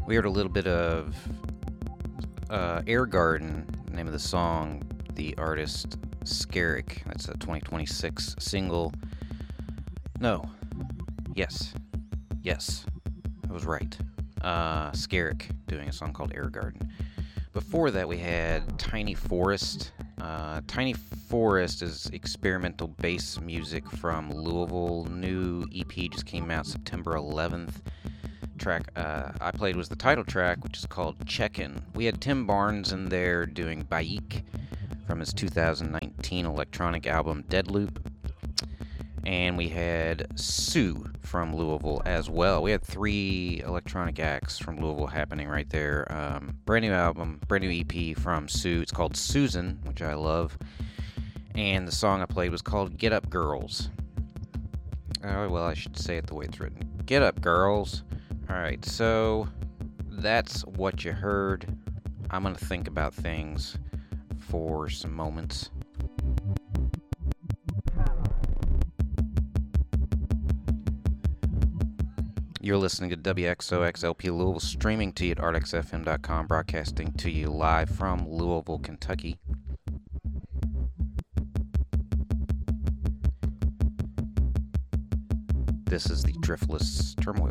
We heard a little bit of Air Garden, name of the song, the artist Skerrick. That's a 2026 single. No. Yes. Yes. I was right. Skerrick doing a song called Air Garden. Before that, we had Tiny Forest. Tiny Forest is experimental bass music from Louisville. New EP just came out September 11th. Track I played was the title track, which is called Checkin'. We had Tim Barnes in there doing Baik from his 2019 electronic album Deadloop. And we had Sue from Louisville as well. We had 3 electronic acts from Louisville happening right there. Brand new album, brand new EP from Sue. It's called Susan, which I love. And the song I played was called Get Up Girls. Oh, well, I should say it the way it's written. Get Up Girls. Alright, so that's what you heard. I'm going to think about things for some moments. You're listening to WXOXLP Louisville, streaming to you at artxfm.com, broadcasting to you live from Louisville, Kentucky. This is the Driftless Turmoil